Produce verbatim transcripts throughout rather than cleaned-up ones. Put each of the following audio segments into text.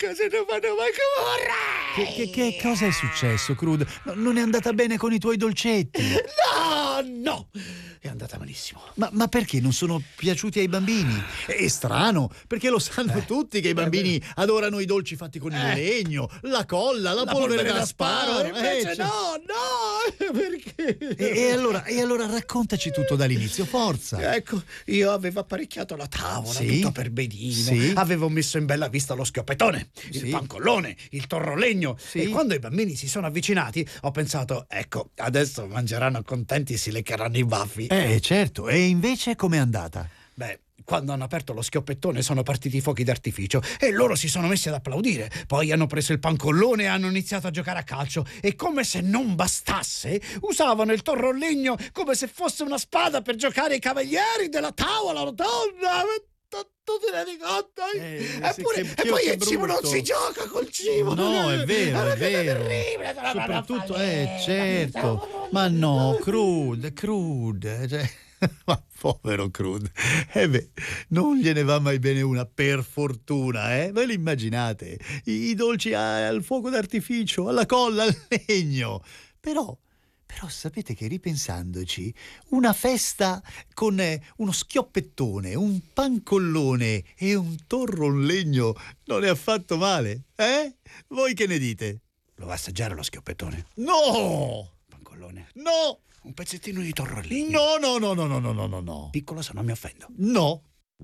cose non vanno mai come vorrei. Che, che, che cosa è successo, Crude? No, non è andata bene con i tuoi dolcetti? No, no, è andata malissimo. Ma, ma perché non sono piaciuti ai bambini? È strano, perché lo sanno Eh, tutti che i bambini eh, adorano i dolci fatti con il Eh. legno, la colla, la, La polvere, polvere da da sparo. sparo, invece eh, cioè- no, no, perché? E, e allora, e allora raccontaci tutto dall'inizio, forza. Ecco, io avevo apparecchiato la tavola, Sì. tutto per benino. Sì. Avevo messo in bella vista lo schioppettone, Sì. il pancollone, il torrolegno. Sì. E quando i bambini si sono avvicinati, ho pensato, ecco, adesso mangeranno contenti e si leccheranno i baffi. Eh, certo. E invece com'è andata? Beh, quando hanno aperto lo schioppettone sono partiti i fuochi d'artificio e loro si sono messi ad applaudire. Poi hanno preso il pancollone e hanno iniziato a giocare a calcio. E come se non bastasse, usavano il torrolegno come se fosse una spada per giocare ai cavalieri della tavola rotonda. Tu ti rendi conto? Eh, Eppure, sì, che- e poi che il cibo non brutto. si gioca col cibo. No, è vero, una è cosa vero. terribile, sarà una Soprattutto, fallita. eh, certo. Ma no, Crude, Crude. Cioè, ma povero Crude. Eh beh, non gliene va mai bene una, per fortuna, eh? Ve lo immaginate? I, i dolci a- al fuoco d'artificio, alla colla, al legno. Però... Però sapete che ripensandoci, una festa con eh, uno schioppettone, un pancollone e un torro in legno non è affatto male, eh? Voi che ne dite? Lo va a assaggiare lo schioppettone? No! Pancollone? No! Un pezzettino di torrolegno? No, no, no, no, no, no, no, no, no. Piccolo se non mi offendo. No.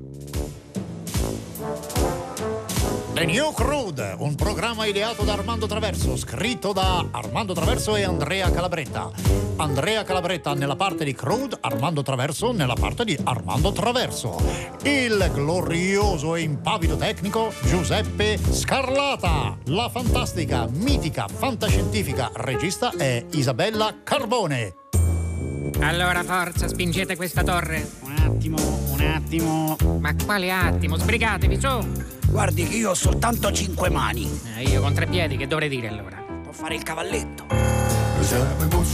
The New Crude, un programma ideato da Armando Traverso, scritto da Armando Traverso e Andrea Calabretta. Andrea Calabretta nella parte di Crude, Armando Traverso nella parte di Armando Traverso. Il glorioso e impavido tecnico Giuseppe Scarlata. La fantastica, mitica, fantascientifica regista è Isabella Carbone. Allora, forza, spingete questa torre. Un attimo, un attimo. Ma quale attimo? Sbrigatevi, su! Guardi che io ho soltanto cinque mani. Eh, io con tre piedi, che dovrei dire allora? Può fare il cavalletto.